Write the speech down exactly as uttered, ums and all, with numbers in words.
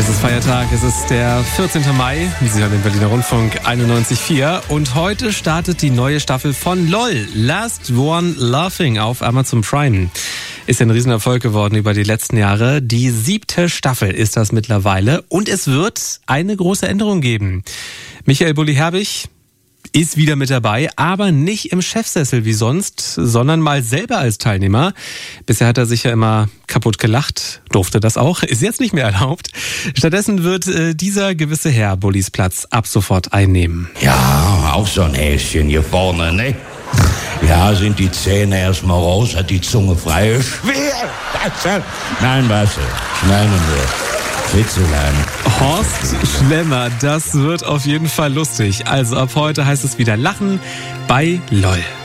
Es ist Feiertag, es ist der vierzehnten Mai. Sie hören den Berliner Rundfunk einundneunzig Komma vier. Und heute startet die neue Staffel von LOL, Last One Laughing auf Amazon Prime. Ist ja ein Riesenerfolg geworden über die letzten Jahre. Die siebte Staffel ist das mittlerweile. Und es wird eine große Änderung geben. Michael Bulli-Herbig ist wieder mit dabei, aber nicht im Chefsessel wie sonst, sondern mal selber als Teilnehmer. Bisher hat er sich ja immer kaputt gelacht, durfte das auch, ist jetzt nicht mehr erlaubt. Stattdessen wird äh, dieser gewisse Herr Bullis Platz ab sofort einnehmen. Ja, auch so ein Häschen hier vorne, ne? Ja, sind die Zähne erstmal raus, hat die Zunge frei. Schwer! Nein, was? Nein, nur. Witzelein. Horst Schlemmer, das wird auf jeden Fall lustig. Also ab heute heißt es wieder Lachen bei LOL.